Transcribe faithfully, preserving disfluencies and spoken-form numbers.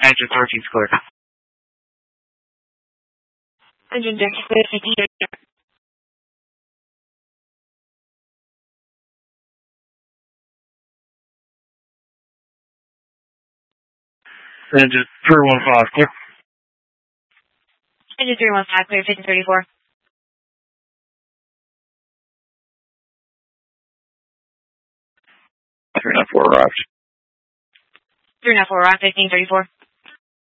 Engine thirteen's clear. Engine deck clear, fifteen thirty-four. Engine three one five clear. Engine three one five clear, fifteen thirty-four. three nine four arrived. three nine four arrived, fifteen thirty-four.